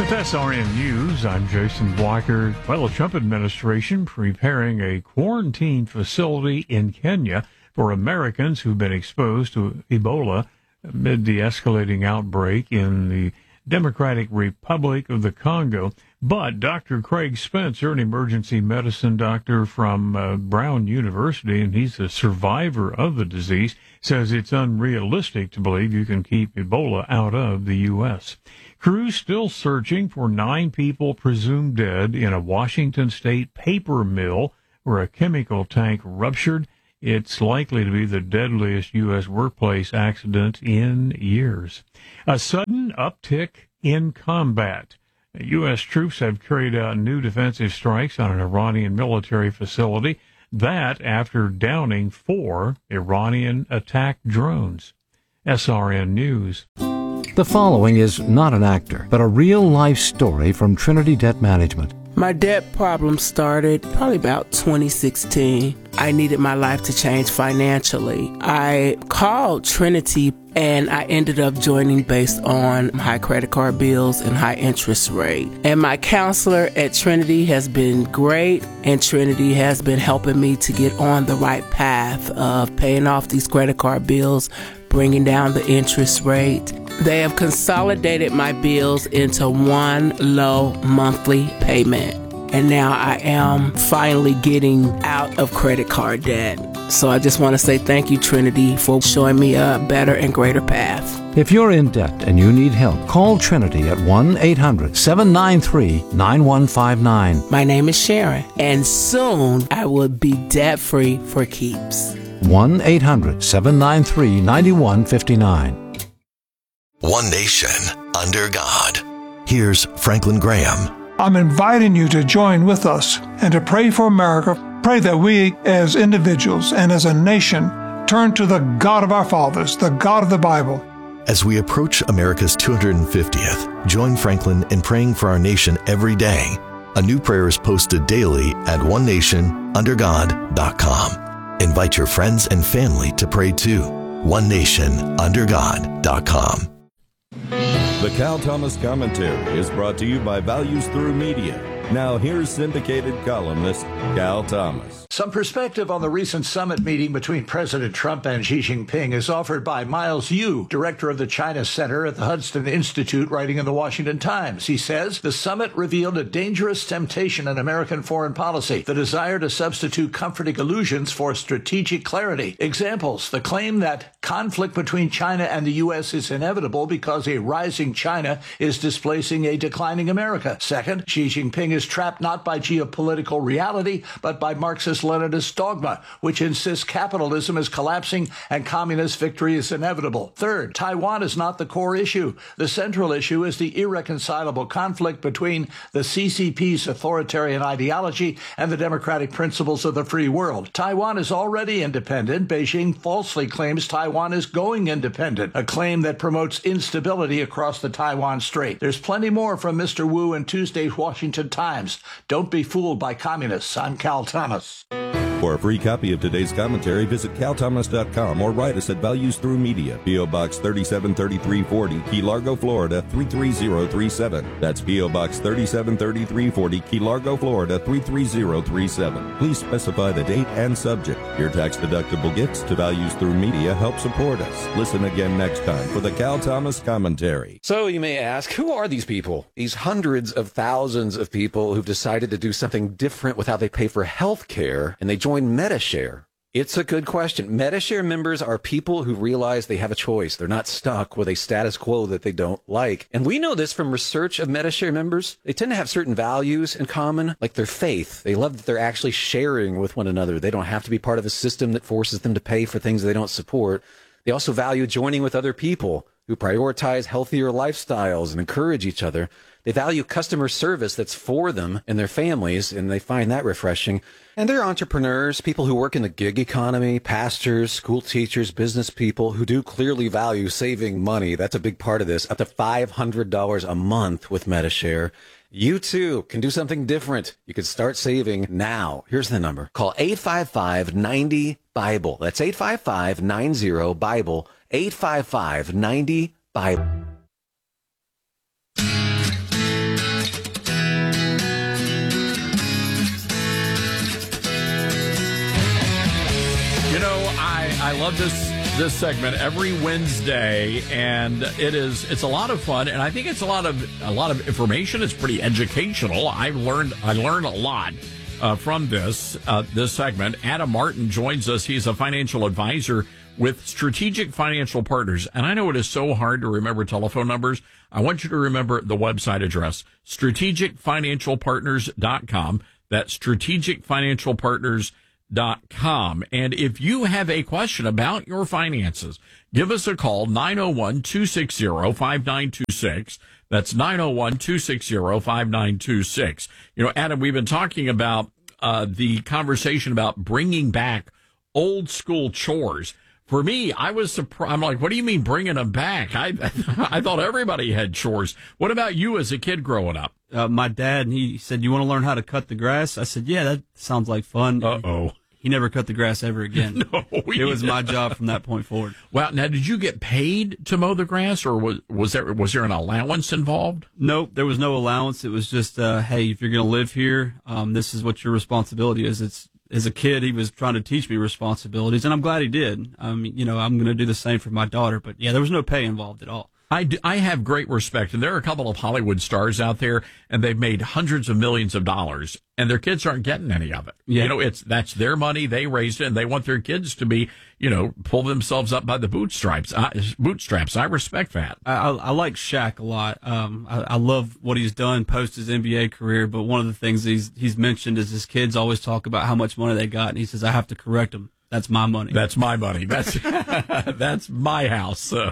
With SRN News, I'm Jason Blocker. Well, the Trump administration preparing a quarantine facility in Kenya for Americans who've been exposed to Ebola amid the escalating outbreak in the Democratic Republic of the Congo. But Dr. Craig Spencer, an emergency medicine doctor from Brown University, and he's a survivor of the disease, says it's unrealistic to believe you can keep Ebola out of the U.S. Crews still searching for 9 people presumed dead in a Washington state paper mill where a chemical tank ruptured. It's likely to be the deadliest U.S. workplace accident in years. A sudden uptick in combat. U.S. troops have carried out new defensive strikes on an Iranian military facility. That after downing 4 Iranian attack drones. SRN News. The following is not an actor, but a real-life story from Trinity Debt Management. My debt problem started probably about 2016. I needed my life to change financially. I called Trinity and I ended up joining based on high credit card bills and high interest rate. And my counselor at Trinity has been great, and Trinity has been helping me to get on the right path of paying off these credit card bills, bringing down the interest rate. They have consolidated my bills into one low monthly payment. And now I am finally getting out of credit card debt. So I just want to say thank you, Trinity, for showing me a better and greater path. If you're in debt and you need help, call Trinity at 1-800-793-9159. My name is Sharon, and soon I will be debt-free for keeps. 1-800-793-9159. One nation, under God. Here's Franklin Graham. I'm inviting you to join with us and to pray for America. Pray that we as individuals and as a nation turn to the God of our fathers, the God of the Bible. As we approach America's 250th, join Franklin in praying for our nation every day. A new prayer is posted daily at onenationundergod.com. Invite your friends and family to pray too. onenationundergod.com. The Cal Thomas Commentary is brought to you by Values Through Media. Now here's syndicated columnist Cal Thomas. Some perspective on the recent summit meeting between President Trump and Xi Jinping is offered by Miles Yu, director of the China Center at the Hudson Institute, writing in the Washington Times. He says, the summit revealed a dangerous temptation in American foreign policy, the desire to substitute comforting illusions for strategic clarity. Examples, the claim that conflict between China and the U.S. is inevitable because a rising China is displacing a declining America. Second, Xi Jinping is trapped not by geopolitical reality, but by Marxist-Leninist dogma, which insists capitalism is collapsing and communist victory is inevitable. Third, Taiwan is not the core issue. The central issue is the irreconcilable conflict between the CCP's authoritarian ideology and the democratic principles of the free world. Taiwan is already independent. Beijing falsely claims Taiwan is going independent, a claim that promotes instability across the Taiwan Strait. There's plenty more from Mr. Wu in Tuesday's Washington Times. Don't be fooled by communists. I'm Cal Thomas. For a free copy of today's commentary, visit calthomas.com or write us at Values Through Media, P.O. Box 373340, Key Largo, Florida 33037. That's P.O. Box 373340, Key Largo, Florida 33037. Please specify the date and subject. Your tax-deductible gifts to Values Through Media help support us. Listen again next time for the Cal Thomas Commentary. So you may ask, who are these people? These hundreds of thousands of people who've decided to do something different with how they pay for health care, and they join Medi-Share. It's a good question. Medi-Share members are people who realize they have a choice. They're not stuck with a status quo that they don't like. And we know this from research of Medi-Share members. They tend to have certain values in common, like their faith. They love that they're actually sharing with one another. They don't have to be part of a system that forces them to pay for things they don't support. They also value joining with other people who prioritize healthier lifestyles and encourage each other. They value customer service that's for them and their families, and they find that refreshing. And they're entrepreneurs, people who work in the gig economy, pastors, school teachers, business people who do clearly value saving money. That's a big part of this, up to $500 a month with Medi-Share. You too can do something different. You can start saving now. Here's the number. Call 855-90-BIBLE. That's 855-90-BIBLE. 855-90-BIBLE. love this segment every Wednesday, and it's a lot of fun, and I think it's a lot of information. It's pretty educational. I learned a lot from this segment. Adam Martin joins us. He's a financial advisor with Strategic Financial Partners, and I know it is so hard to remember telephone numbers. I want you to remember the website address, strategicfinancialpartners.com. That's strategicfinancialpartners.com. And if you have a question about your finances, give us a call, 901-260-5926. That's 901-260-5926. You know, Adam, we've been talking about the conversation about bringing back old school chores. For me, I was surprised. I'm like, what do you mean bringing them back? I thought everybody had chores. What about you as a kid growing up? My dad, he said, you want to learn how to cut the grass? I said, yeah, that sounds like fun. Uh-oh. He never cut the grass ever again. No, it was my job from that point forward. Wow. Now, did you get paid to mow the grass, or was there an allowance involved? Nope, there was no allowance. It was just, hey, if you're going to live here, this is what your responsibility is. As a kid, he was trying to teach me responsibilities, and I'm glad he did. I'm going to do the same for my daughter. But, yeah, there was no pay involved at all. I have great respect, and there are a couple of Hollywood stars out there, and they've made hundreds of millions of dollars, and their kids aren't getting any of it. Yeah. You know, that's their money, they raised it, and they want their kids to be, pull themselves up by the bootstraps. I respect that. I like Shaq a lot. I love what he's done post his NBA career, but one of the things he's mentioned is his kids always talk about how much money they got, and he says, I have to correct them. That's my money. That's my money. That's my house. So,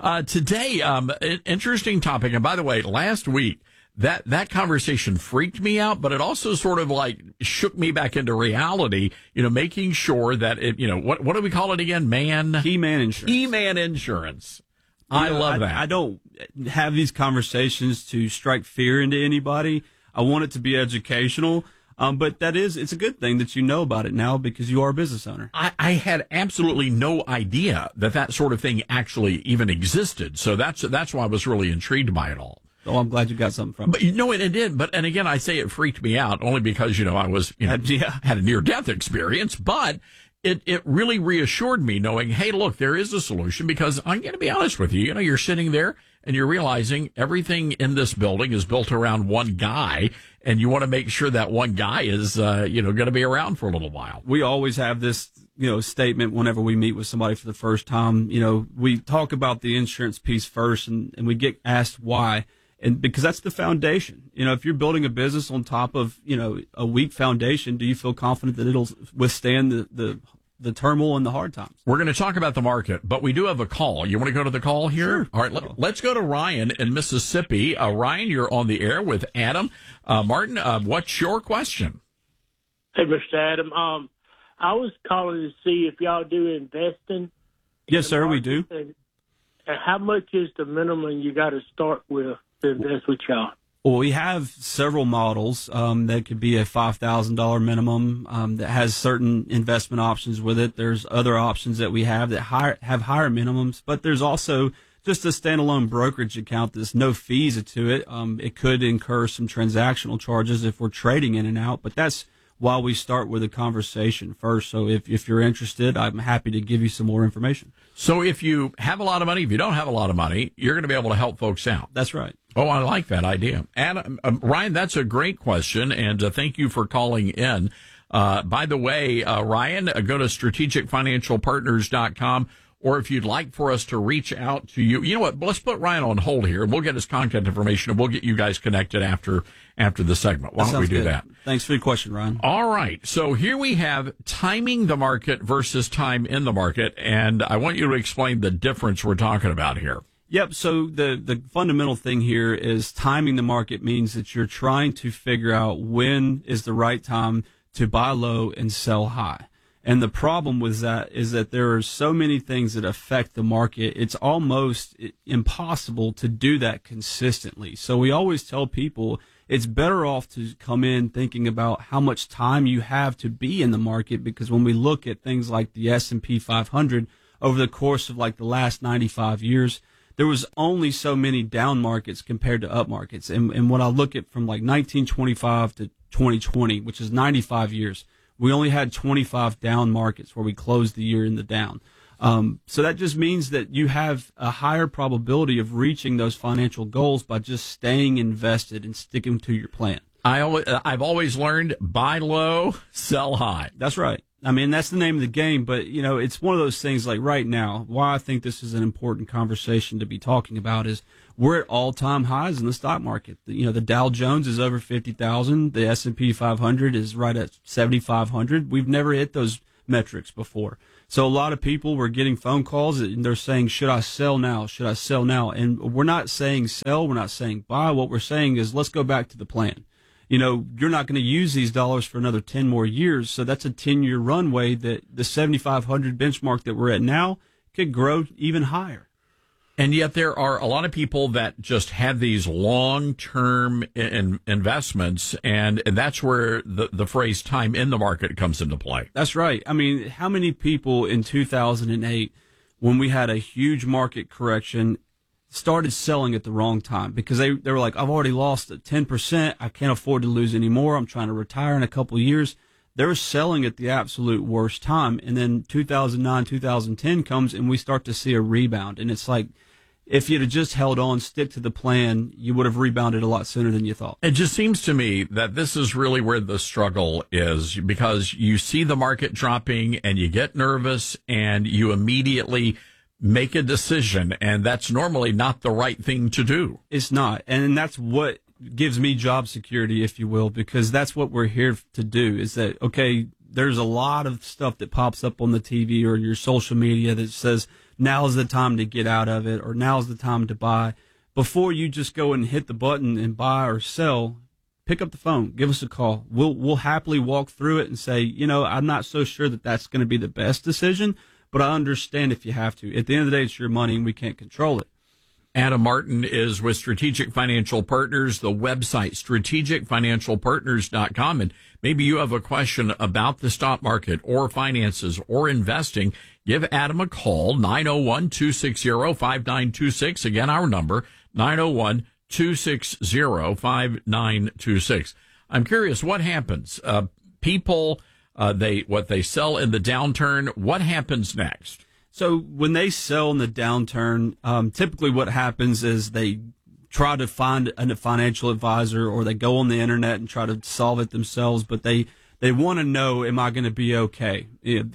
today, interesting topic. And by the way, last week, that conversation freaked me out, but it also sort of like shook me back into reality, making sure that what do we call it again? He-Man insurance. He-Man insurance. I love that. I don't have these conversations to strike fear into anybody. I want it to be educational. But it's a good thing that you know about it now because you are a business owner. I had absolutely no idea that sort of thing actually even existed. So that's why I was really intrigued by it all. Oh, I'm glad you got something from it. But it did. And again, I say it freaked me out only because, I was, had a near death experience, but it really reassured me knowing, hey, look, there is a solution because I'm going to be honest with you. You're sitting there and you're realizing everything in this building is built around one guy, and you want to make sure that one guy is, going to be around for a little while. We always have this, statement whenever we meet with somebody for the first time. We talk about the insurance piece first, and we get asked why. And because that's the foundation. If you're building a business on top of, a weak foundation, do you feel confident that it'll withstand the turmoil and the hard times? We're going to talk about the market, but we do have a call. You want to go to the call here? Sure. All right, let's go to Ryan in Mississippi. Ryan, you're on the air with Adam. Martin, what's your question? Hey, Mr. Adam. I was calling to see if y'all do investing. Yes, sir, we do. And how much is the minimum you got to start with to invest with y'all? Well, we have several models that could be a $5,000 minimum that has certain investment options with it. There's other options that we have that have higher minimums, but there's also just a standalone brokerage account that's no fees to it. It could incur some transactional charges if we're trading in and out, but that's why we start with a conversation first. So if you're interested, I'm happy to give you some more information. So if you have a lot of money, if you don't have a lot of money, you're going to be able to help folks out. That's right. Oh, I like that idea. And Ryan, that's a great question, and thank you for calling in. By the way, Ryan, go to strategicfinancialpartners.com, or if you'd like for us to reach out to you, you know what, let's put Ryan on hold here. We'll get his contact information, and we'll get you guys connected after the segment. Why don't we do that? Thanks for your question, Ryan. All right. So here we have timing the market versus time in the market, and I want you to explain the difference we're talking about here. Yep. So the fundamental thing here is timing the market means that you're trying to figure out when is the right time to buy low and sell high. And the problem with that is that there are so many things that affect the market. It's almost impossible to do that consistently. So we always tell people it's better off to come in thinking about how much time you have to be in the market, because when we look at things like the S&P 500 over the course of like the last 95 years, there was only so many down markets compared to up markets. And when I look at from like 1925 to 2020, which is 95 years, we only had 25 down markets where we closed the year in the down. So that just means that you have a higher probability of reaching those financial goals by just staying invested and sticking to your plan. I've always learned buy low, sell high. That's right. I mean, that's the name of the game, but, it's one of those things like right now, why I think this is an important conversation to be talking about is we're at all-time highs in the stock market. The Dow Jones is over 50,000. The S&P 500 is right at 7,500. We've never hit those metrics before. So a lot of people were getting phone calls and they're saying, should I sell now? Should I sell now? And we're not saying sell. We're not saying buy. What we're saying is let's go back to the plan. You're not going to use these dollars for another 10 more years. So that's a 10-year runway that the 7,500 benchmark that we're at now could grow even higher. And yet there are a lot of people that just have these long-term investments, and that's where the phrase time in the market comes into play. That's right. I mean, how many people in 2008, when we had a huge market correction, started selling at the wrong time because they were like, I've already lost 10%. I can't afford to lose any more. I'm trying to retire in a couple of years. They were selling at the absolute worst time. And then 2009, 2010 comes and we start to see a rebound. And it's like, if you'd have just held on, stick to the plan, you would have rebounded a lot sooner than you thought. It just seems to me that this is really where the struggle is, because you see the market dropping and you get nervous and you immediately make a decision, and that's normally not the right thing to do. It's not. And that's what gives me job security, if you will, because that's what we're here to do is that, okay, there's a lot of stuff that pops up on the TV or your social media that says, now's the time to get out of it, or now's the time to buy. Before you just go and hit the button and buy or sell, pick up the phone, give us a call. We'll happily walk through it and say, I'm not so sure that that's going to be the best decision, but I understand if you have to. At the end of the day, it's your money and we can't control it. Adam Martin is with Strategic Financial Partners, the website strategicfinancialpartners.com. And maybe you have a question about the stock market or finances or investing. Give Adam a call, 901-260-5926. Again, our number, 901-260-5926. I'm curious, what happens? People, they sell in the downturn. What happens next? So when they sell in the downturn, typically what happens is they try to find a financial advisor, or they go on the internet and try to solve it themselves, but they want to know, am I going to be okay?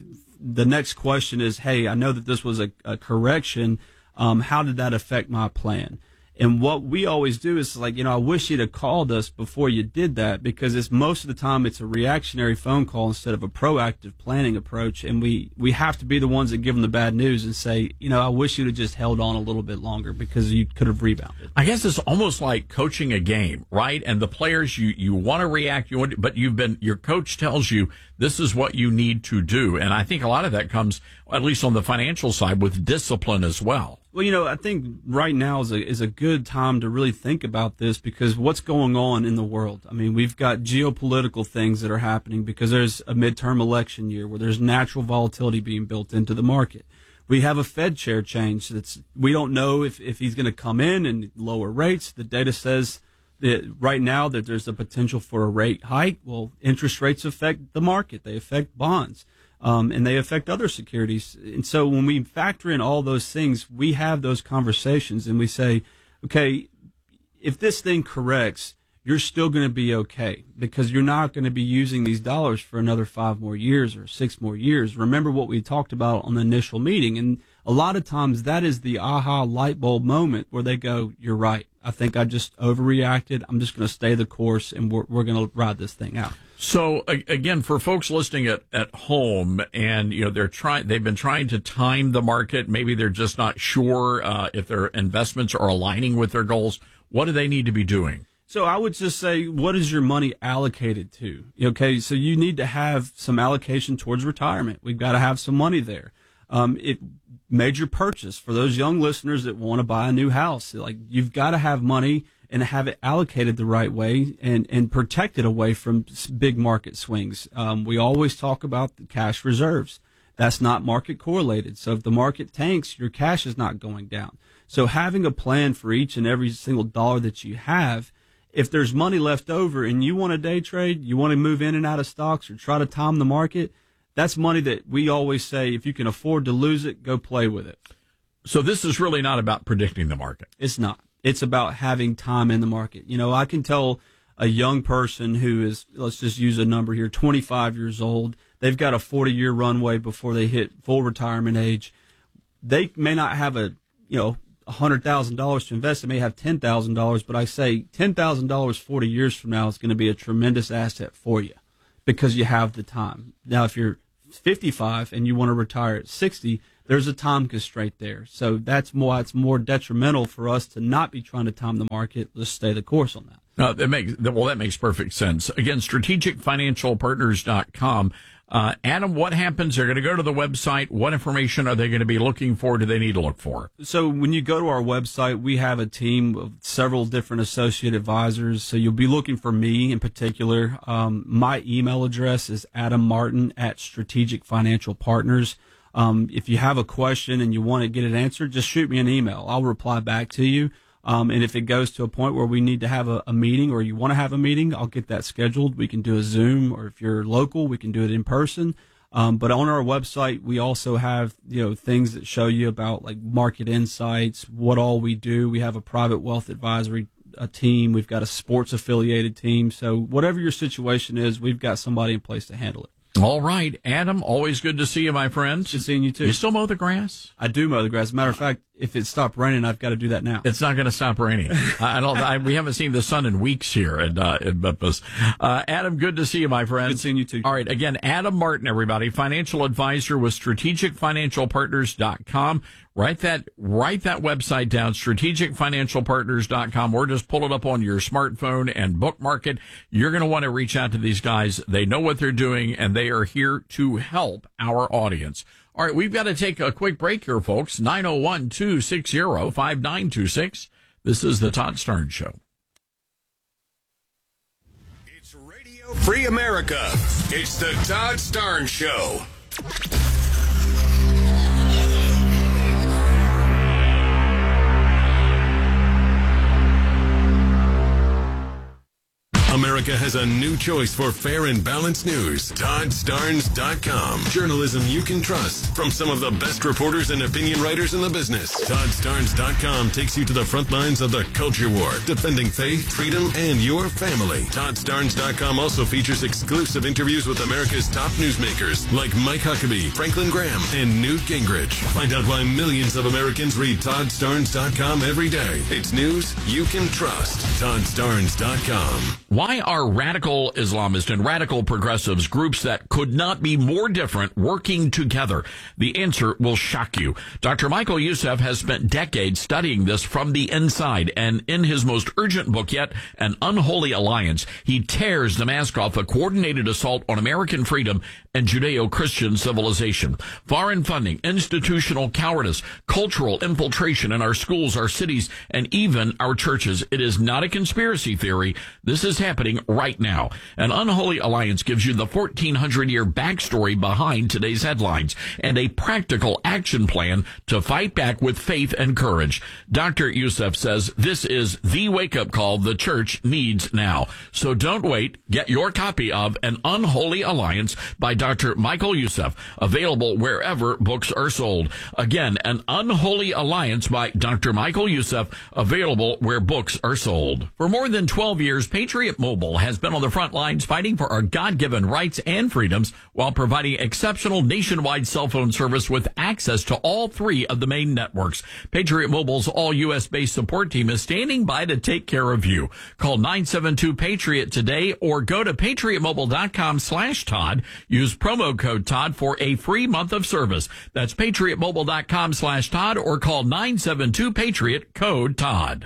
The next question is, hey, I know that this was a correction. How did that affect my plan? And what we always do is like, I wish you'd have called us before you did that, because it's most of the time it's a reactionary phone call instead of a proactive planning approach. And we have to be the ones that give them the bad news and say, I wish you'd have just held on a little bit longer because you could have rebounded. I guess it's almost like coaching a game, right? And the players, you want to react, but your coach tells you this is what you need to do. And I think a lot of that comes, at least on the financial side, with discipline as well. Well, I think right now is a good time to really think about this, because what's going on in the world. I mean, we've got geopolitical things that are happening because there's a midterm election year where there's natural volatility being built into the market. We have a Fed chair change. We don't know if he's going to come in and lower rates. The data says that right now that there's a potential for a rate hike. Well, interest rates affect the market. They affect bonds. And they affect other securities. And so when we factor in all those things, we have those conversations and we say, okay, if this thing corrects, you're still going to be okay, because you're not going to be using these dollars for another 5 more years or 6 more years. Remember what we talked about on the initial meeting. And a lot of times that is the aha light bulb moment where they go, you're right. I think I just overreacted. I'm just going to stay the course and we're going to ride this thing out. So again, for folks listening at home, and they've been trying to time the market. Maybe they're just not sure if their investments are aligning with their goals. What do they need to be doing? So I would just say, what is your money allocated to? Okay, so you need to have some allocation towards retirement. We've got to have some money there. Major purchase for those young listeners that want to buy a new house. Like, you've got to have money and have it allocated the right way and protected away from big market swings. We always talk about the cash reserves. That's not market correlated. So if the market tanks, your cash is not going down. So having a plan for each and every single dollar that you have, if there's money left over and you want to day trade, you want to move in and out of stocks or try to time the market, that's money that we always say, if you can afford to lose it, go play with it. So this is really not about predicting the market. It's not. It's about having time in the market. I can tell a young person who is, let's just use a number here, 25 years old, they've got a 40-year runway before they hit full retirement age. They may not have $100,000 to invest. They may have $10,000, but I say $10,000 40 years from now is going to be a tremendous asset for you because you have the time. Now, if you're 55 and you want to retire at 60, there's a time constraint there. So that's why it's more detrimental for us to not be trying to time the market. Let's stay the course on that. That makes perfect sense. Again, strategicfinancialpartners.com. Adam, what happens? They're going to go to the website. What information are they going to be looking for? Do they need to look for? So when you go to our website, we have a team of several different associate advisors. So you'll be looking for me in particular. My email address is adammartin@Strategic Financial Partners. If you have a question and you want to get it answered, just shoot me an email. I'll reply back to you. And if it goes to a point where we need to have a meeting or you want to have a meeting, I'll get that scheduled. We can do a Zoom, or if you're local, we can do it in person. But on our website, we also have, things that show you about like market insights, what all we do. We have a private wealth advisory team. We've got a sports affiliated team. So whatever your situation is, we've got somebody in place to handle it. All right, Adam, always good to see you, my friend. Good seeing you, too. You still mow the grass? I do mow the grass. As a matter of fact, if it stopped raining, I've got to do that now. It's not going to stop raining. We haven't seen the sun in weeks here in Memphis. Adam, good to see you, my friend. Good seeing you, too. All right, again, Adam Martin, everybody, financial advisor with strategicfinancialpartners.com. Write that website down, strategicfinancialpartners.com, or just pull it up on your smartphone and bookmark it. You're going to want to reach out to these guys. They know what they're doing, and they are here to help our audience. All right, we've got to take a quick break here, folks. 901-260-5926. This is the Todd Starnes Show. It's Radio Free America. It's the Todd Starnes Show. America has a new choice for fair and balanced news. ToddStarnes.com. Journalism you can trust from some of the best reporters and opinion writers in the business. ToddStarnes.com takes you to the front lines of the culture war, defending faith, freedom, and your family. ToddStarnes.com also features exclusive interviews with America's top newsmakers like Mike Huckabee, Franklin Graham, and Newt Gingrich. Find out why millions of Americans read ToddStarnes.com every day. It's news you can trust. ToddStarnes.com. Why are radical Islamists and radical progressives, groups that could not be more different, working together? The answer will shock you. Dr. Michael Youssef has spent decades studying this from the inside, and in his most urgent book yet, An Unholy Alliance, he tears the mask off a coordinated assault on American freedom and Judeo-Christian civilization. Foreign funding, institutional cowardice, cultural infiltration in our schools, our cities, and even our churches. It is not a conspiracy theory. This is happening right now. An Unholy Alliance gives you the 1,400-year backstory behind today's headlines and a practical action plan to fight back with faith and courage. Dr. Youssef says this is the wake-up call the church needs now. So don't wait. Get your copy of An Unholy Alliance by Dr. Michael Youssef, available wherever books are sold. Again, An Unholy Alliance by Dr. Michael Youssef, available where books are sold. For more than 12 years, Patriot Mobile has been on the front lines fighting for our God-given rights and freedoms while providing exceptional nationwide cell phone service with access to all three of the main networks. Patriot Mobile's all-U.S.-based support team is standing by to take care of you. Call 972-PATRIOT today or go to patriotmobile.com/Todd. Use promo code Todd for a free month of service. That's patriotmobile.com/Todd or call 972-PATRIOT, code Todd.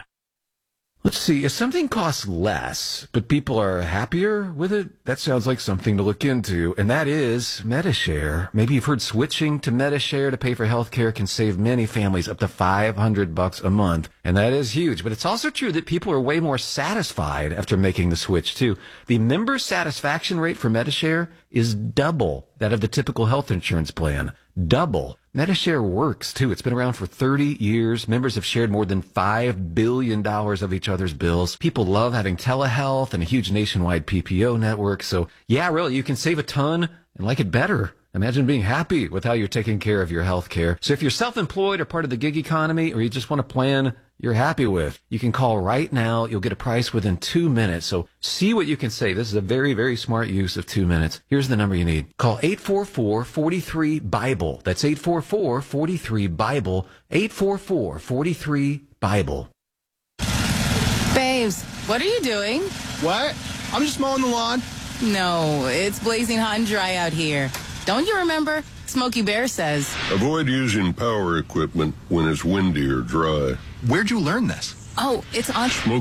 Let's see, if something costs less, but people are happier with it, that sounds like something to look into, and that is Medi-Share. Maybe you've heard switching to Medi-Share to pay for healthcare can save many families up to $500 a month, and that is huge. But it's also true that people are way more satisfied after making the switch, too. The member satisfaction rate for Medi-Share is double that of the typical health insurance plan. Double. Medi-Share works, too. It's been around for 30 years. Members have shared more than $5 billion of each other's bills. People love having telehealth and a huge nationwide PPO network. So, yeah, really, you can save a ton and like it better. Imagine being happy with how you're taking care of your health care. So if you're self-employed or part of the gig economy, or you just want a plan you're happy with, you can call right now. You'll get a price within 2 minutes. So see what you can save. This is a very, very smart use of 2 minutes. Here's the number you need. Call 844-43-BIBLE. That's 844-43-BIBLE. 844-43-BIBLE. Babes, what are you doing? What? I'm just mowing the lawn. No, it's blazing hot and dry out here. Don't you remember? Smokey Bear says, avoid using power equipment when it's windy or dry. Where'd you learn this? Oh, it's on...